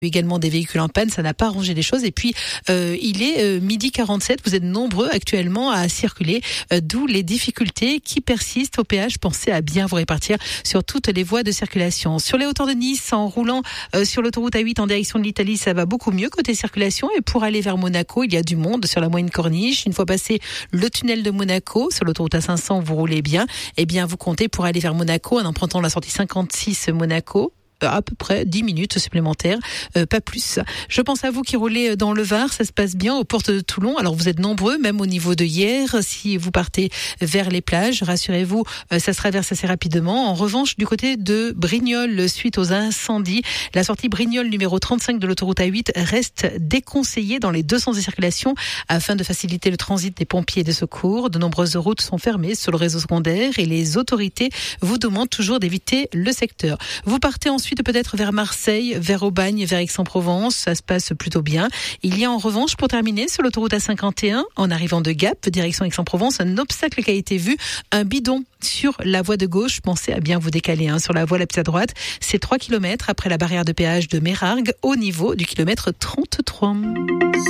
Également des véhicules en panne, ça n'a pas arrangé les choses. Et puis, il est midi 47, vous êtes nombreux actuellement à circuler, d'où les difficultés qui persistent au péage. Pensez à bien vous répartir sur toutes les voies de circulation. Sur les hauteurs de Nice, en roulant sur l'autoroute A8 en direction de l'Italie, ça va beaucoup mieux côté circulation. Et pour aller vers Monaco, il y a du monde sur la moyenne corniche. Une fois passé le tunnel de Monaco, sur l'autoroute A500, vous roulez bien. Eh bien, vous comptez pour aller vers Monaco en empruntant la sortie 56 Monaco. À peu près 10 minutes supplémentaires, pas plus. Je pense à vous qui roulez dans le Var, ça se passe bien aux portes de Toulon. Alors vous êtes nombreux, même au niveau de hier. Si vous partez vers les plages, rassurez-vous, ça se traverse assez rapidement. En revanche, du côté de Brignoles, suite aux incendies, la sortie Brignoles numéro 35 de l'autoroute A8 reste déconseillée dans les deux sens de circulation afin de faciliter le transit des pompiers et des secours. De nombreuses routes sont fermées sur le réseau secondaire et les autorités vous demandent toujours d'éviter le secteur. Vous partez ensuite peut-être vers Marseille, vers Aubagne, vers Aix-en-Provence, ça se passe plutôt bien. Il y a en revanche, pour terminer, sur l'autoroute A51, en arrivant de Gap, direction Aix-en-Provence, un obstacle qui a été vu, un bidon sur la voie de gauche. Pensez à bien vous décaler sur la voie la plus à droite. C'est 3 km après la barrière de péage de Mérargues, au niveau du kilomètre 33.